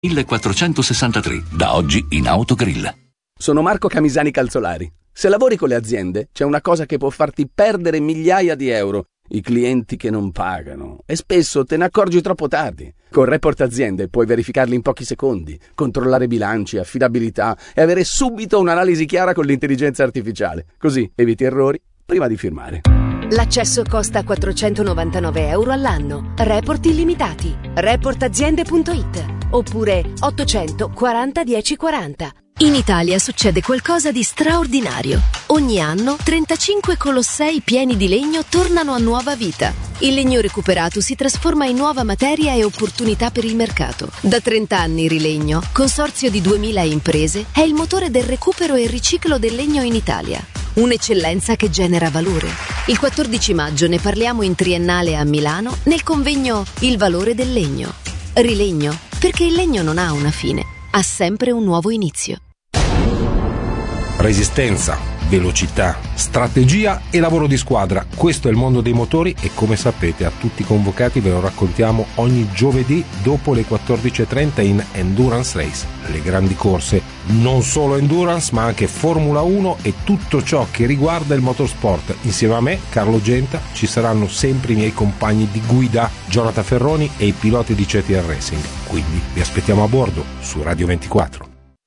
1463, da oggi in Autogrill. Sono Marco Camisani Calzolari. Se lavori con le aziende, c'è una cosa che può farti perdere migliaia di euro: i clienti che non pagano. E spesso te ne accorgi troppo tardi. Con Report Aziende puoi verificarli in pochi secondi, controllare bilanci, affidabilità e avere subito un'analisi chiara con l'intelligenza artificiale. Così eviti errori prima di firmare. L'accesso costa 499 euro all'anno. Report illimitati. Reportaziende.it oppure 840 1040. In Italia succede qualcosa di straordinario. Ogni anno 35 colossei pieni di legno tornano a nuova vita. Il legno recuperato si trasforma in nuova materia e opportunità per il mercato. Da 30 anni Rilegno, consorzio di 2000 imprese, è il motore del recupero e riciclo del legno in Italia. Un'eccellenza che genera valore. Il 14 maggio ne parliamo in triennale a Milano nel convegno Il valore del legno. Rilegno, perché il legno non ha una fine, ha sempre un nuovo inizio. Resistenza, velocità, strategia e lavoro di squadra. Questo è il mondo dei motori e, come sapete, a tutti i convocati ve lo raccontiamo ogni giovedì dopo le 14.30 in Endurance Race, le grandi corse, non solo Endurance ma anche Formula 1 e tutto ciò che riguarda il motorsport. Insieme a me, Carlo Genta, ci saranno sempre i miei compagni di guida, Jonathan Ferroni e i piloti di CTR Racing. Quindi vi aspettiamo a bordo su Radio 24.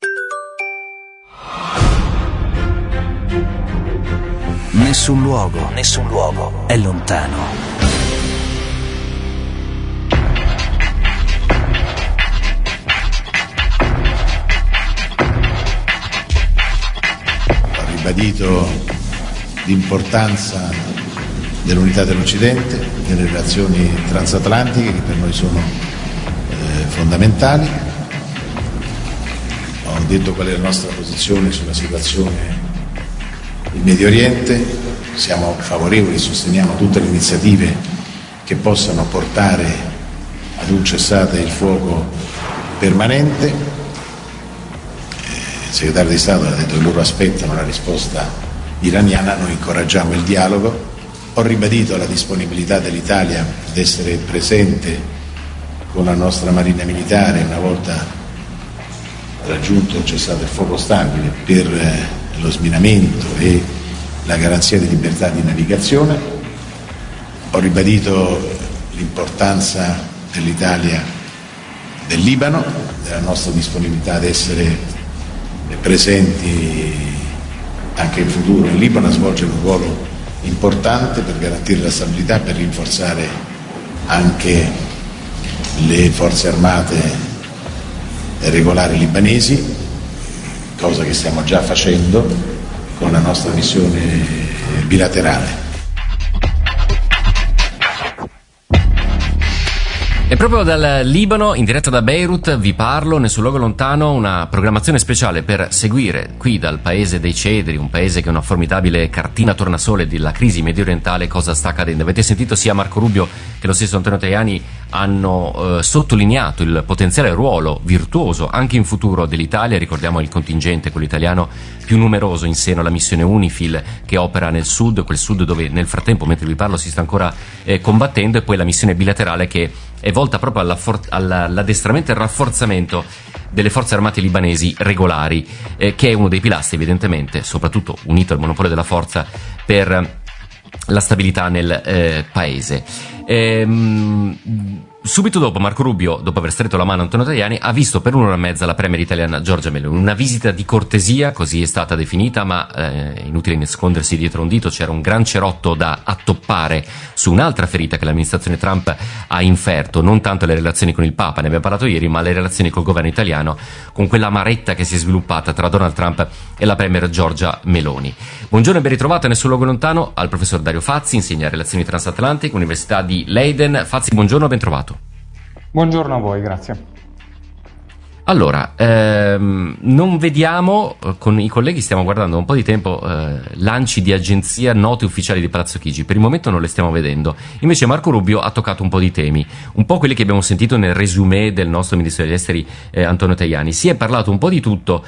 Nessun luogo è lontano. Ho ribadito l'importanza dell'unità dell'Occidente, delle relazioni transatlantiche che per noi sono fondamentali. Ho detto qual è la nostra posizione sulla situazione in Medio Oriente. Siamo favorevoli e sosteniamo tutte le iniziative che possano portare ad un cessate il fuoco permanente. Il segretario di Stato ha detto che loro aspettano la risposta iraniana, noi incoraggiamo il dialogo. Ho ribadito la disponibilità dell'Italia ad essere presente con la nostra Marina Militare una volta raggiunto il cessate il fuoco stabile per lo sminamento e la garanzia di libertà di navigazione. Ho ribadito l'importanza dell'Italia del Libano, della nostra disponibilità ad essere presenti anche in futuro in Libano, a svolgere un ruolo importante per garantire la stabilità, per rinforzare anche le forze armate regolari libanesi, cosa che stiamo già facendo con la nostra missione bilaterale. E proprio dal Libano, in diretta da Beirut, vi parlo, Nessun luogo lontano, una programmazione speciale per seguire qui dal paese dei cedri, un paese che è una formidabile cartina tornasole della crisi medio orientale, cosa sta accadendo. Avete sentito sia Marco Rubio che lo stesso Antonio Tajani hanno sottolineato il potenziale ruolo virtuoso anche in futuro dell'Italia. Ricordiamo il contingente, quello italiano più numeroso in seno alla missione UNIFIL, che opera nel sud, quel sud dove nel frattempo, mentre vi parlo, si sta ancora combattendo, e poi la missione bilaterale che è volta proprio all'addestramento e al rafforzamento delle forze armate libanesi regolari, che è uno dei pilastri, evidentemente, soprattutto unito al monopolio della forza, per la stabilità nel paese. Subito dopo, Marco Rubio, dopo aver stretto la mano a Antonio Tajani, ha visto per un'ora e mezza la premier italiana Giorgia Meloni. Una visita di cortesia, così è stata definita, ma inutile nascondersi dietro un dito, c'era un gran cerotto da attoppare su un'altra ferita che l'amministrazione Trump ha inferto, non tanto le relazioni con il Papa, ne abbiamo parlato ieri, ma le relazioni col governo italiano, con quella amaretta che si è sviluppata tra Donald Trump e la premier Giorgia Meloni. Buongiorno e ben ritrovata Nessun luogo lontano al professor Dario Fazzi, insegna relazioni transatlantiche, Università di Leiden. Fazzi, buongiorno, ben trovato. Buongiorno a voi, grazie. Allora, non vediamo, con i colleghi stiamo guardando un po' di tempo lanci di agenzia, note ufficiali di Palazzo Chigi, per il momento non le stiamo vedendo. Invece Marco Rubio ha toccato un po' di temi, un po' quelli che abbiamo sentito nel resumé del nostro ministro degli esteri Antonio Tajani. Si è parlato un po' di tutto,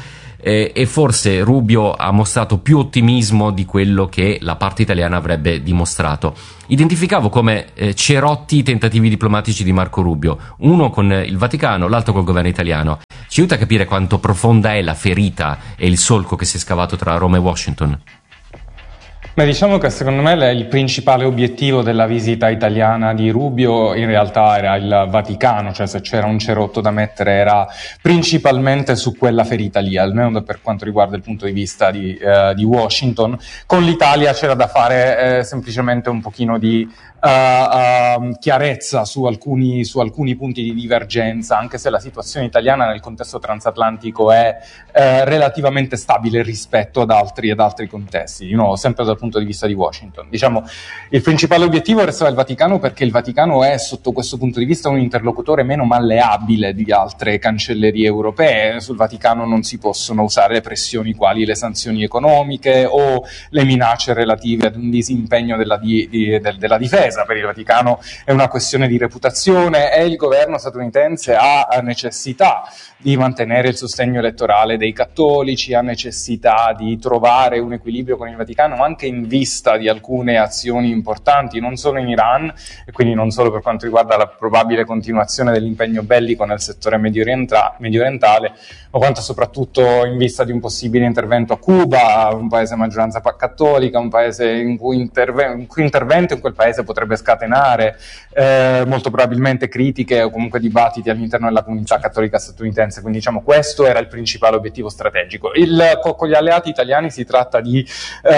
e forse Rubio ha mostrato più ottimismo di quello che la parte italiana avrebbe dimostrato. Identificavo come cerotti i tentativi diplomatici di Marco Rubio, uno con il Vaticano, l'altro col governo italiano. Ci aiuta a capire quanto profonda è la ferita e il solco che si è scavato tra Roma e Washington? Beh, diciamo che secondo me il principale obiettivo della visita italiana di Rubio in realtà era il Vaticano, cioè se c'era un cerotto da mettere era principalmente su quella ferita lì, almeno per quanto riguarda il punto di vista di Washington. Con l'Italia c'era da fare semplicemente un pochino di chiarezza su alcuni punti di divergenza, anche se la situazione italiana nel contesto transatlantico è relativamente stabile rispetto ad altri contesti, di nuovo sempre dal punto di vista di Washington. Diciamo, il principale obiettivo restava il Vaticano, perché il Vaticano è sotto questo punto di vista un interlocutore meno malleabile di altre cancellerie europee. Sul Vaticano non si possono usare le pressioni quali le sanzioni economiche o le minacce relative ad un disimpegno della difesa. Per il Vaticano è una questione di reputazione e il governo statunitense ha necessità di mantenere il sostegno elettorale dei cattolici, ha necessità di trovare un equilibrio con il Vaticano anche in vista di alcune azioni importanti, non solo in Iran, e quindi non solo per quanto riguarda la probabile continuazione dell'impegno bellico nel settore medio orientale, ma quanto soprattutto in vista di un possibile intervento a Cuba, un paese a maggioranza cattolica, un paese in cui intervento in quel paese potrebbe scatenare molto probabilmente critiche o comunque dibattiti all'interno della comunità cattolica statunitense. Quindi diciamo questo era il principale obiettivo strategico. Con gli alleati italiani si tratta di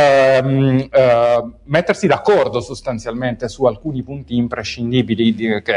mettersi d'accordo sostanzialmente su alcuni punti imprescindibili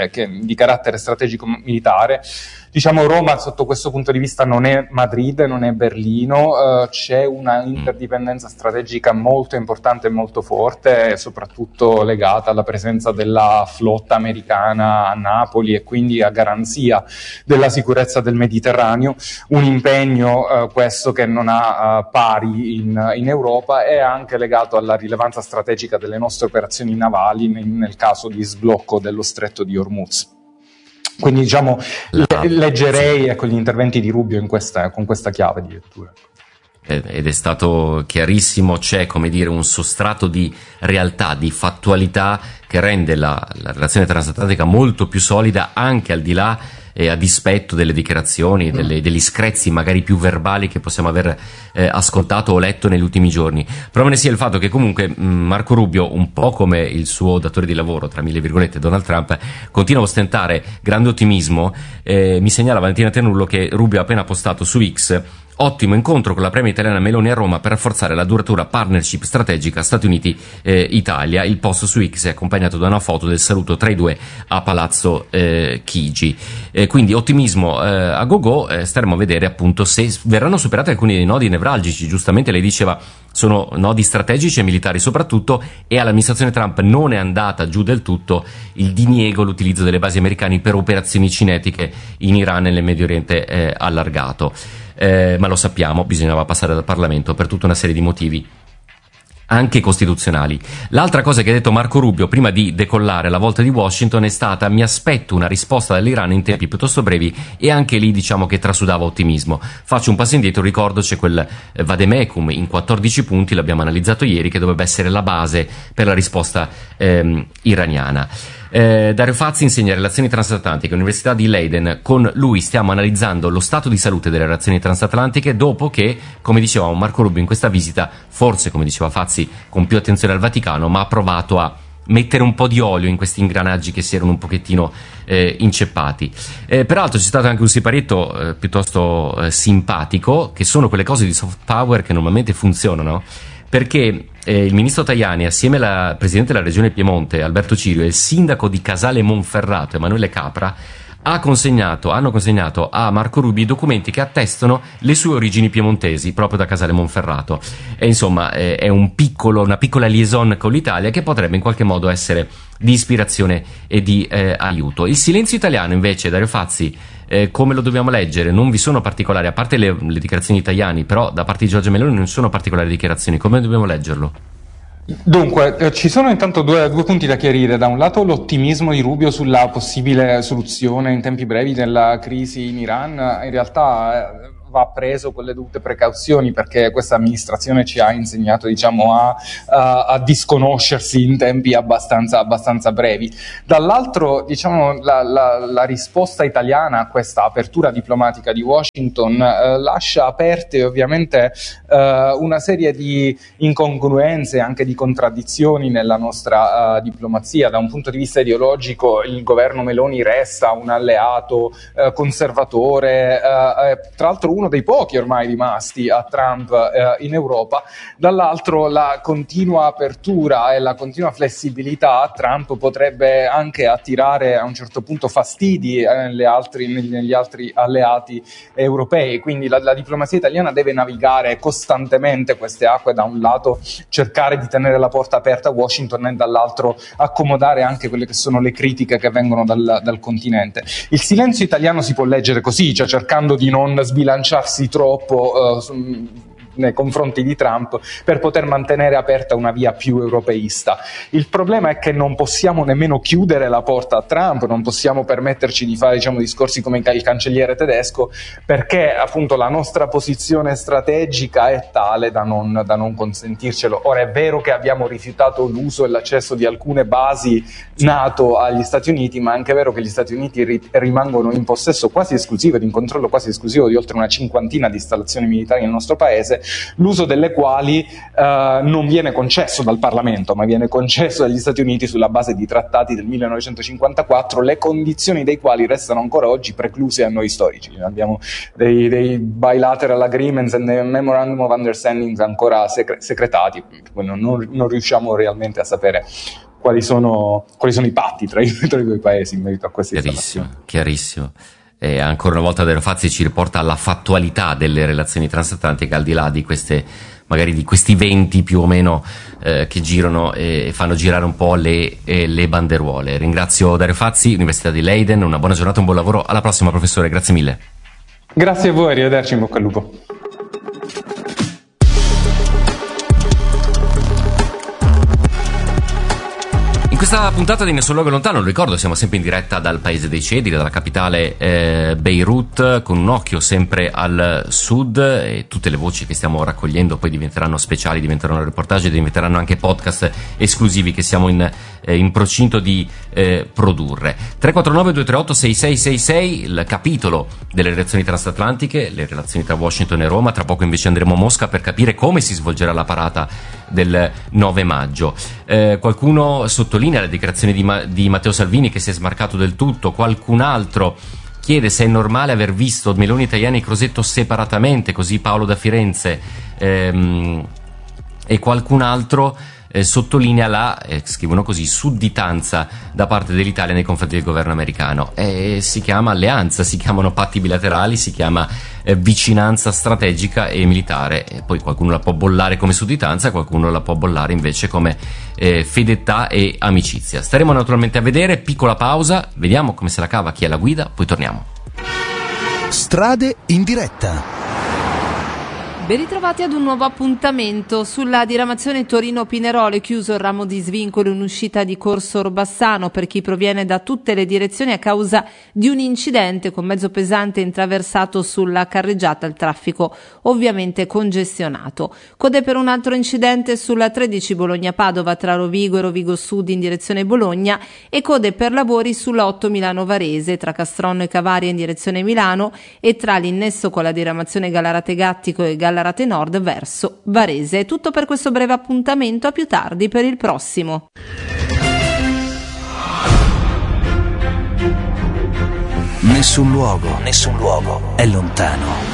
di carattere strategico militare. Diciamo, Roma sotto questo punto di vista non è Madrid, non è Berlino, c'è una interdipendenza strategica molto importante e molto forte, soprattutto legata alla presenza della flotta americana a Napoli e quindi a garanzia della sicurezza del Mediterraneo, un impegno questo che non ha pari in Europa, e anche legato alla rilevanza strategica delle nostre operazioni navali nel caso di sblocco dello stretto di Hormuz. Quindi diciamo leggerei gli interventi di Rubio con questa chiave di lettura. Ed è stato chiarissimo, c'è come dire un sostrato di realtà, di fattualità che rende la relazione transatlantica molto più solida anche al di là e a dispetto delle dichiarazioni, degli screzi magari più verbali che possiamo aver ascoltato o letto negli ultimi giorni. Prova ne sia il fatto che comunque Marco Rubio, un po' come il suo datore di lavoro, tra mille virgolette, Donald Trump, continua a ostentare grande ottimismo. Mi segnala Valentina Ternullo che Rubio ha appena postato su X: ottimo incontro con la premier italiana Meloni a Roma per rafforzare la duratura partnership strategica Stati Uniti-Italia. Il post su X è accompagnato da una foto del saluto tra i due a Palazzo Chigi. Quindi ottimismo a go-go. Staremo a vedere appunto se verranno superati alcuni dei nodi nevralgici. Giustamente lei diceva sono nodi strategici e militari soprattutto, e all'amministrazione Trump non è andata giù del tutto il diniego all'utilizzo delle basi americane per operazioni cinetiche in Iran e nel Medio Oriente allargato. Ma lo sappiamo, bisognava passare dal Parlamento per tutta una serie di motivi anche costituzionali. L'altra cosa che ha detto Marco Rubio prima di decollare alla volta di Washington è stata: mi aspetto una risposta dall'Iran in tempi piuttosto brevi, e anche lì diciamo che trasudava ottimismo. Faccio un passo indietro, ricordo c'è quel vademecum in 14 punti, l'abbiamo analizzato ieri, che dovrebbe essere la base per la risposta iraniana. Dario Fazzi insegna relazioni transatlantiche all'Università di Leiden. Con lui stiamo analizzando lo stato di salute delle relazioni transatlantiche dopo che, come dicevamo, Marco Rubio in questa visita, forse come diceva Fazzi con più attenzione al Vaticano, ma ha provato a mettere un po' di olio in questi ingranaggi che si erano un pochettino inceppati. Peraltro c'è stato anche un siparietto piuttosto simpatico, che sono quelle cose di soft power che normalmente funzionano, perché il ministro Tajani, assieme al presidente della regione Piemonte Alberto Cirio e il sindaco di Casale Monferrato Emanuele Capra hanno consegnato a Marco Rubio i documenti che attestano le sue origini piemontesi proprio da Casale Monferrato. E insomma è una piccola liaison con l'Italia che potrebbe in qualche modo essere di ispirazione e di aiuto. Il silenzio italiano invece, Dario Fazzi, come lo dobbiamo leggere? Non vi sono particolari, a parte le dichiarazioni italiane, però da parte di Giorgia Meloni non sono particolari dichiarazioni. Come dobbiamo leggerlo? Dunque, ci sono intanto due punti da chiarire. Da un lato l'ottimismo di Rubio sulla possibile soluzione in tempi brevi della crisi in Iran. In realtà va preso con le dovute precauzioni, perché questa amministrazione ci ha insegnato, diciamo, a disconoscersi in tempi abbastanza brevi. Dall'altro, diciamo, la risposta italiana a questa apertura diplomatica di Washington lascia aperte ovviamente una serie di incongruenze, anche di contraddizioni nella nostra diplomazia. Da un punto di vista ideologico il governo Meloni resta un alleato conservatore, tra l'altro uno dei pochi ormai rimasti a Trump in Europa. Dall'altro la continua apertura e la continua flessibilità a Trump potrebbe anche attirare a un certo punto fastidi negli altri alleati europei, quindi la diplomazia italiana deve navigare costantemente queste acque, da un lato cercare di tenere la porta aperta a Washington e dall'altro accomodare anche quelle che sono le critiche che vengono dal continente. Il silenzio italiano si può leggere così, cioè cercando di non sbilanciarsi troppo nei confronti di Trump per poter mantenere aperta una via più europeista. Il problema è che non possiamo nemmeno chiudere la porta a Trump, non possiamo permetterci di fare, diciamo, discorsi come il cancelliere tedesco, perché appunto la nostra posizione strategica è tale da non consentircelo. Ora, è vero che abbiamo rifiutato l'uso e l'accesso di alcune basi NATO agli Stati Uniti, ma è anche vero che gli Stati Uniti rimangono in possesso quasi esclusivo, di un controllo quasi esclusivo di oltre una cinquantina di installazioni militari nel nostro paese, l'uso delle quali non viene concesso dal Parlamento, ma viene concesso dagli Stati Uniti sulla base di trattati del 1954, le condizioni dei quali restano ancora oggi precluse a noi storici. Abbiamo dei bilateral agreements e dei memorandum of understanding ancora segretati, non riusciamo realmente a sapere quali sono i patti tra i due paesi in merito a queste installazioni. Chiarissimo. E ancora una volta Dario Fazzi ci riporta alla fattualità delle relazioni transatlantiche, al di là di magari di questi venti più o meno che girano e fanno girare un po' le banderuole. Ringrazio Dario Fazzi, Università di Leiden, una buona giornata, un buon lavoro, alla prossima professore, grazie mille. Grazie a voi, arrivederci, in bocca al lupo. In questa puntata di Nessun Luogo Lontano, lo ricordo, siamo sempre in diretta dal Paese dei Cedri, dalla capitale Beirut, con un occhio sempre al sud, e tutte le voci che stiamo raccogliendo poi diventeranno speciali, diventeranno reportage, diventeranno anche podcast esclusivi che siamo in procinto di produrre. 349-238-6666, il capitolo delle relazioni transatlantiche, le relazioni tra Washington e Roma. Tra poco invece andremo a Mosca per capire come si svolgerà la parata del 9 maggio. Qualcuno sottolinea le dichiarazioni di Matteo Salvini, che si è smarcato del tutto. Qualcun altro chiede se è normale aver visto Meloni, Tajani e Crosetto separatamente, così Paolo da Firenze, e qualcun altro sottolinea la, scrivono così, sudditanza da parte dell'Italia nei confronti del governo americano. Si chiama alleanza, si chiamano patti bilaterali, si chiama vicinanza strategica e militare. E poi qualcuno la può bollare come sudditanza, qualcuno la può bollare invece come fedeltà e amicizia. Staremo naturalmente a vedere. Piccola pausa, vediamo come se la cava chi è la guida, poi torniamo. Strade in diretta. Ben ritrovati ad un nuovo appuntamento. Sulla diramazione Torino-Pinerolo è chiuso il ramo di svincolo in uscita di Corso Orbassano per chi proviene da tutte le direzioni a causa di un incidente con mezzo pesante intraversato sulla carreggiata, il traffico ovviamente congestionato. Code per un altro incidente sulla 13 Bologna-Padova tra Rovigo e Rovigo Sud in direzione Bologna, e code per lavori sulla 8 Milano-Varese tra Castronno e Cavaria in direzione Milano e tra l'innesso con la diramazione Gallarate-Gattico e Gallarate Nord verso Varese. È tutto per questo breve appuntamento, a più tardi per il prossimo. Nessun luogo è lontano.